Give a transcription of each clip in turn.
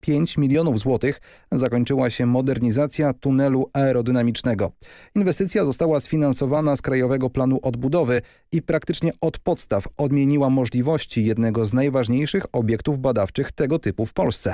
5 milionów złotych zakończyła się modernizacja tunelu aerodynamicznego. Inwestycja została sfinansowana z Krajowego Planu Odbudowy i praktycznie od podstaw odmieniła możliwości jednego z najważniejszych obiektów badawczych tego typu w Polsce.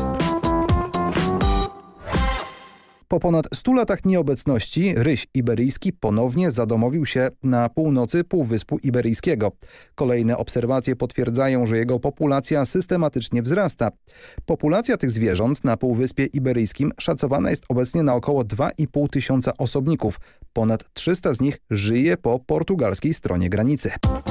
Po ponad 100 latach nieobecności ryś iberyjski ponownie zadomowił się na północy Półwyspu Iberyjskiego. Kolejne obserwacje potwierdzają, że jego populacja systematycznie wzrasta. Populacja tych zwierząt na Półwyspie Iberyjskim szacowana jest obecnie na około 2,5 tysiąca osobników. Ponad 300 z nich żyje po portugalskiej stronie granicy.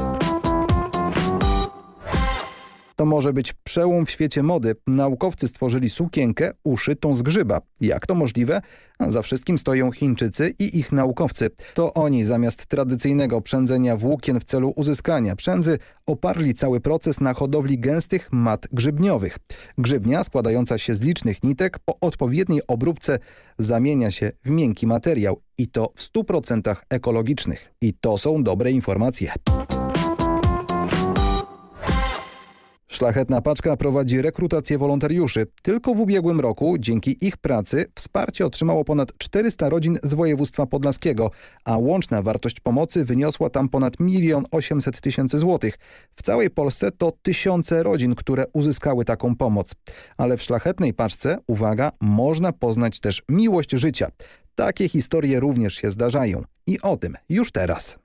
To może być przełom w świecie mody. Naukowcy stworzyli sukienkę uszytą z grzyba. Jak to możliwe? Za wszystkim stoją Chińczycy i ich naukowcy. To oni zamiast tradycyjnego przędzenia włókien w celu uzyskania przędzy oparli cały proces na hodowli gęstych mat grzybniowych. Grzybnia składająca się z licznych nitek po odpowiedniej obróbce zamienia się w miękki materiał i to w 100% ekologicznych. I to są dobre informacje. Szlachetna Paczka prowadzi rekrutację wolontariuszy. Tylko w ubiegłym roku dzięki ich pracy wsparcie otrzymało ponad 400 rodzin z województwa podlaskiego, a łączna wartość pomocy wyniosła tam ponad 1 800 000 złotych. W całej Polsce to tysiące rodzin, które uzyskały taką pomoc. Ale w Szlachetnej Paczce, uwaga, można poznać też miłość życia. Takie historie również się zdarzają. I o tym już teraz.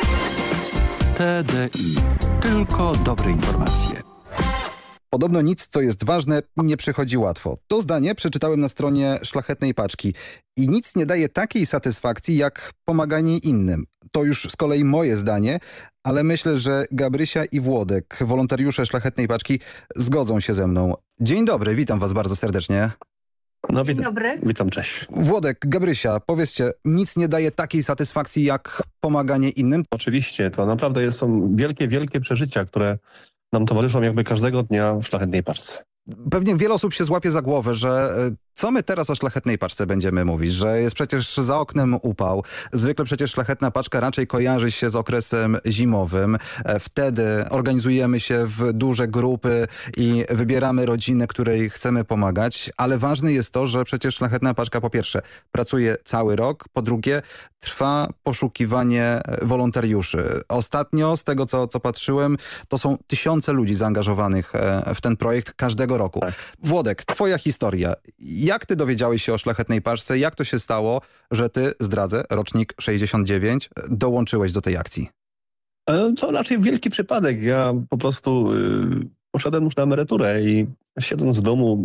TDI. Tylko dobre informacje. Podobno nic, co jest ważne, nie przychodzi łatwo. To zdanie przeczytałem na stronie Szlachetnej Paczki. I nic nie daje takiej satysfakcji jak pomaganie innym. To już z kolei moje zdanie, ale myślę, że Gabrysia i Włodek, wolontariusze Szlachetnej Paczki, zgodzą się ze mną. Dzień dobry, witam was bardzo serdecznie. No, Dzień dobry. Witam, cześć. Włodek, Gabrysia, powiedzcie, nic nie daje takiej satysfakcji jak pomaganie innym? Oczywiście, to naprawdę są wielkie, wielkie przeżycia, które nam towarzyszą jakby każdego dnia w Szlachetnej Paczce. Pewnie wiele osób się złapie za głowę, że co my teraz o Szlachetnej Paczce będziemy mówić, że jest przecież za oknem upał. Zwykle przecież Szlachetna Paczka raczej kojarzy się z okresem zimowym. Wtedy organizujemy się w duże grupy i wybieramy rodzinę, której chcemy pomagać. Ale ważne jest to, że przecież Szlachetna Paczka po pierwsze pracuje cały rok, po drugie trwa poszukiwanie wolontariuszy. Ostatnio, z tego co patrzyłem, to są tysiące ludzi zaangażowanych w ten projekt każdego roku. Tak. Włodek, twoja historia. Jak ty dowiedziałeś się o Szlachetnej Paczce? Jak to się stało, że ty, zdradzę, rocznik 69, dołączyłeś do tej akcji? To raczej wielki przypadek. Ja po prostu poszedłem już na emeryturę i siedząc w domu,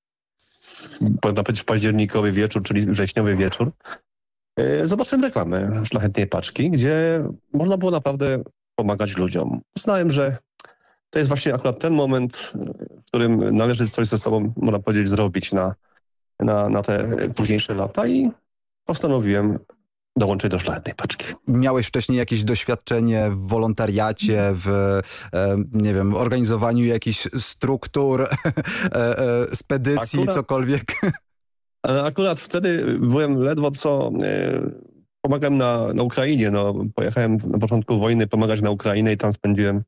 można powiedzieć październikowy wieczór, czyli wrześniowy wieczór, zobaczyłem reklamę Szlachetnej Paczki, gdzie można było naprawdę pomagać ludziom. Uznałem, że to jest właśnie akurat ten moment, w którym należy coś ze sobą, można powiedzieć, zrobić na te późniejsze lata i postanowiłem dołączyć do Szlachetnej Paczki. Miałeś wcześniej jakieś doświadczenie w wolontariacie, w nie wiem, organizowaniu jakichś struktur, spedycji, cokolwiek? Akurat wtedy byłem ledwo co... Pomagałem na Ukrainie. No, pojechałem na początku wojny pomagać na Ukrainę i tam spędziłem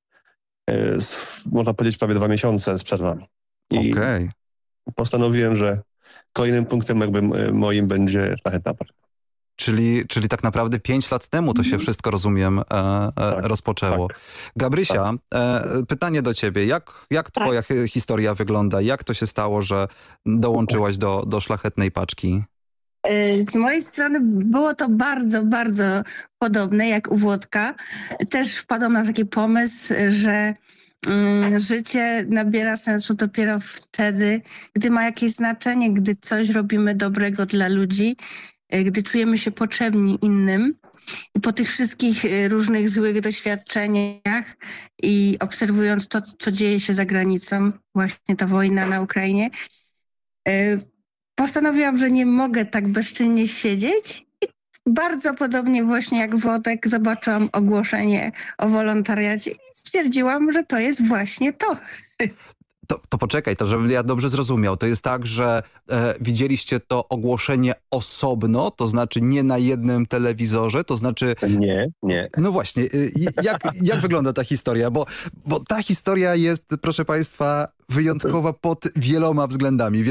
można powiedzieć prawie 2 miesiące z przerwami. I postanowiłem, że kolejnym punktem jakby moim będzie Szlachetna Paczka. Czyli tak naprawdę 5 lat temu to się wszystko, rozumiem, rozpoczęło. Tak. Gabrysia, pytanie do ciebie. Jak twoja historia wygląda? Jak to się stało, że dołączyłaś do Szlachetnej Paczki? Z mojej strony było to bardzo, bardzo podobne jak u Włodka. Też wpadłam na taki pomysł, że życie nabiera sensu dopiero wtedy, gdy ma jakieś znaczenie, gdy coś robimy dobrego dla ludzi, gdy czujemy się potrzebni innym. I po tych wszystkich różnych złych doświadczeniach i obserwując to, co dzieje się za granicą, właśnie ta wojna na Ukrainie, postanowiłam, że nie mogę tak bezczynnie siedzieć i bardzo podobnie właśnie jak Włodek zobaczyłam ogłoszenie o wolontariacie i stwierdziłam, że to jest właśnie to. To poczekaj, to żebym ja dobrze zrozumiał. To jest tak, że widzieliście to ogłoszenie osobno, to znaczy nie na jednym telewizorze, to znaczy... Nie. No właśnie, jak wygląda ta historia? Bo ta historia jest, proszę państwa, wyjątkowa pod wieloma względami.